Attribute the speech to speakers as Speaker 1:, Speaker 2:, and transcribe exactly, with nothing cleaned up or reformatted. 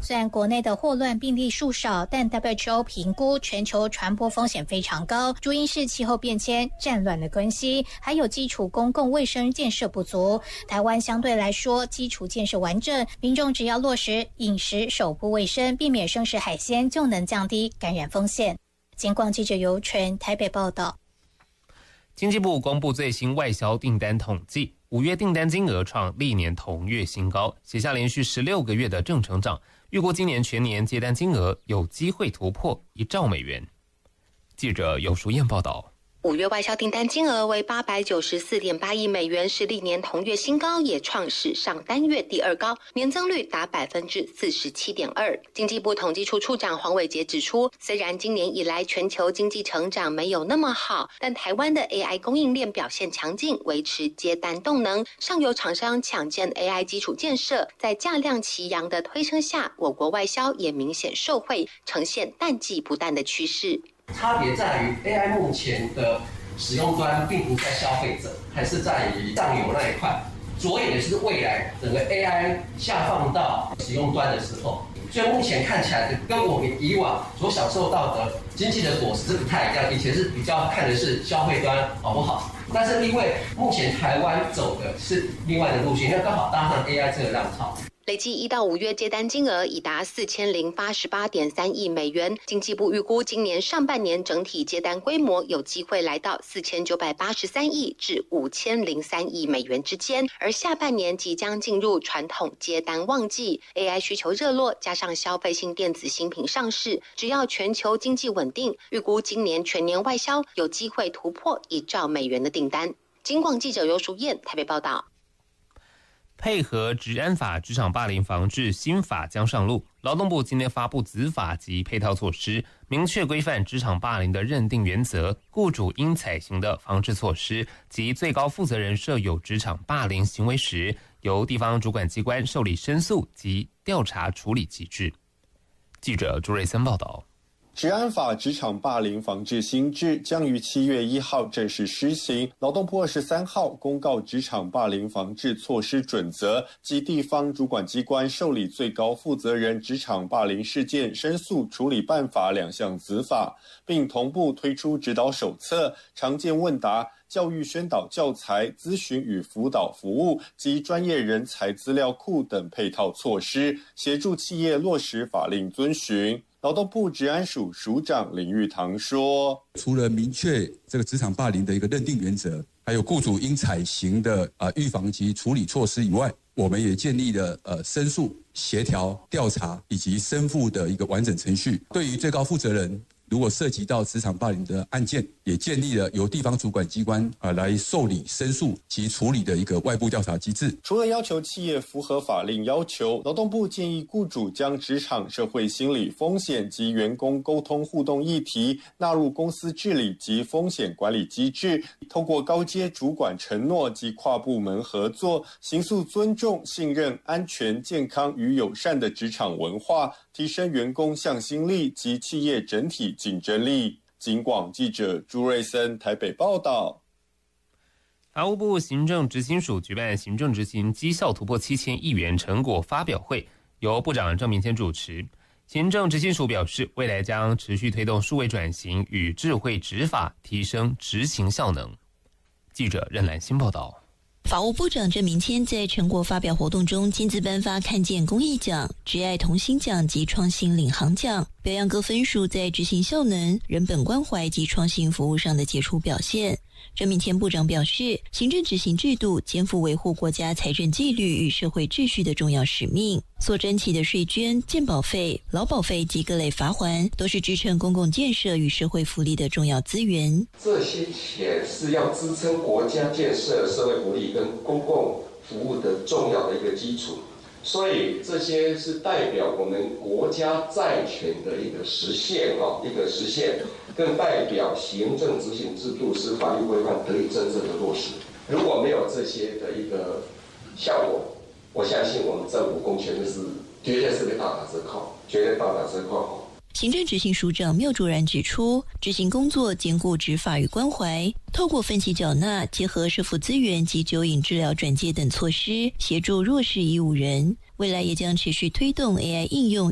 Speaker 1: 虽然国内的霍乱病例数少，但 W H O 评估全球传播风险非常高，主因是气候变迁、战乱的关系，还有基础公共卫生建设不足。台湾相对来说基础建设完整，民众只要落实饮食手部卫生，避免生食海鲜，就能降低感染风险。警广记者尤纯台北报道。
Speaker 2: 经济部公布最新外销订单统计，五月订单金额创历年同月新高，写下连续十六个月的正成长。预估今年全年接单金额有机会突破一兆美元。记者尤淑燕报道。
Speaker 3: 五月外销订单金额为八百九十四点八亿美元，是历年同月新高，也创史上单月第二高，年增率达百分之四十七点二。经济部统计处处长黄伟杰指出，虽然今年以来全球经济成长没有那么好，但台湾的 A I 供应链表现强劲，维持接单动能。上游厂商抢建 A I 基础建设，在价量齐扬的推升下，我国外销也明显受惠，呈现淡季不淡的趋势。
Speaker 4: 差别在于 A I 目前的使用端并不在消费者，还是在于上游那一块，着眼的是未来整个 A I 下放到使用端的时候，所以目前看起来跟我们以往所享受到的经济的果实是不太一样。以前是比较看的是消费端好不好，但是因为目前台湾走的是另外的路线，因为刚好搭上 A I 这个浪潮。
Speaker 3: 累计一到五月接单金额已达四千零八十八点三亿美元。经济部预估，今年上半年整体接单规模有机会来到四千九百八十三亿至五千零三亿美元之间，而下半年即将进入传统接单旺季 ，A I 需求热络，加上消费性电子新品上市，只要全球经济稳定，预估今年全年外销有机会突破一兆美元的订单。警广记者尤淑燕台北报道。
Speaker 2: 配合职安法职场霸凌防治新法将上路，劳动部今天发布子法及配套措施，明确规范职场霸凌的认定原则，雇主应采行的防治措施及最高负责人设有职场霸凌行为时，由地方主管机关受理申诉及调查处理机制。记者朱瑞森报道。
Speaker 5: 职安法职场霸凌防治新制将于七月一号正式施行。劳动部二十三号公告职场霸凌防治措施准则及地方主管机关受理最高负责人职场霸凌事件申诉处理办法两项子法，并同步推出指导手册、常见问答、教育宣导教材、咨询与辅导服务及专业人才资料库等配套措施，协助企业落实法令遵循。劳动部职安署署长林玉堂说，
Speaker 6: 除了明确这个职场霸凌的一个认定原则，还有雇主应采行的呃预防及处理措施以外，我们也建立了呃申诉、协调、调查以及申复的一个完整程序。对于最高负责人如果涉及到职场霸凌的案件，也建立了由地方主管机关啊来受理申诉及处理的一个外部调查机制。
Speaker 5: 除了要求企业符合法令要求，劳动部建议雇主将职场社会心理风险及员工沟通互动议题纳入公司治理及风险管理机制，透过高阶主管承诺及跨部门合作，形塑尊重、信任、安全、健康与友善的职场文化，提升员工向心力及企业整体竞争力。警广记者朱瑞森台北报道。
Speaker 2: 法务部行政执行署举办行政执行绩效突破七千亿元成果发表会，由部长郑明谦主持。行政执行署表示，未来将持续推动数位转型与智慧执法，提升执行效能。记者任兰欣报道。
Speaker 7: 法务部长郑明谦在成果发表活动中亲自颁发看见公益奖、职爱同心奖及创新领航奖，表扬各分署在执行效能、人本关怀及创新服务上的杰出表现。郑明谦部长表示，行政执行制度肩负维护国家财政纪律与社会秩序的重要使命，所征起的税捐、健保费、劳保费及各类罚锾，都是支撑公共建设与社会福利的重要资源。
Speaker 8: 这些钱是要支撑国家建设、社会福利跟公共服务的重要的一个基础，所以这些是代表我们国家债权的一个实现啊，一个实现，更代表行政执行制度是法律规范得以真正的落实。如果没有这些的一个效果，我相信我们政府公权力是绝对是被大打折扣，绝对大打折扣。
Speaker 7: 行政执行署长缪卓然指出，执行工作兼顾执法与关怀，透过分期缴纳、结合社福资源及酒瘾治疗转介等措施，协助弱势医务人。未来也将持续推动 A I 应用